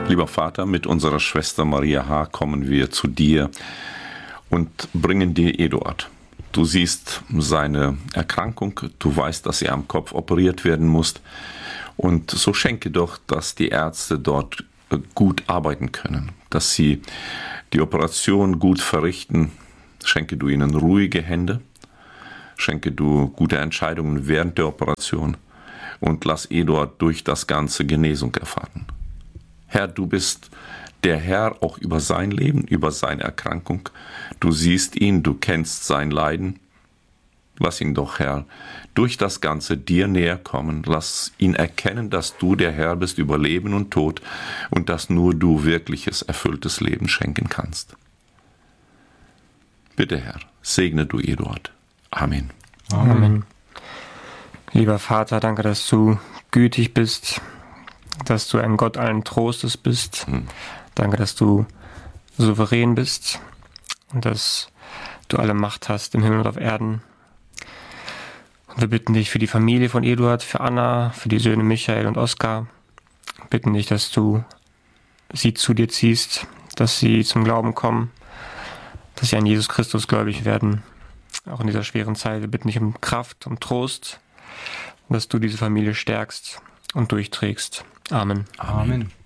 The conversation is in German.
Lieber Vater, mit unserer Schwester Maria H. kommen wir zu dir und bringen dir Eduard. Du siehst seine Erkrankung, du weißt, dass er am Kopf operiert werden muss. Und so schenke doch, dass die Ärzte dort gut arbeiten können, dass sie die Operation gut verrichten. Schenke du ihnen ruhige Hände, schenke du gute Entscheidungen während der Operation und lass Eduard durch das Ganze Genesung erfahren. Herr, du bist der Herr auch über sein Leben, über seine Erkrankung. Du siehst ihn, du kennst sein Leiden. Lass ihn doch, Herr, durch das Ganze dir näher kommen. Lass ihn erkennen, dass du der Herr bist über Leben und Tod und dass nur du wirkliches, erfülltes Leben schenken kannst. Bitte, Herr, segne du Eduard. Amen. Amen. Lieber Vater, danke, dass du gütig bist, dass du ein Gott allen Trostes bist. Danke, dass du souverän bist und dass du alle Macht hast im Himmel und auf Erden. Und wir bitten dich für die Familie von Eduard, für Anna, für die Söhne Michael und Oskar. Wir bitten dich, dass du sie zu dir ziehst, dass sie zum Glauben kommen, dass sie an Jesus Christus gläubig werden, auch in dieser schweren Zeit. Wir bitten dich um Kraft, um Trost und dass du diese Familie stärkst und durchträgst. Amen. Amen.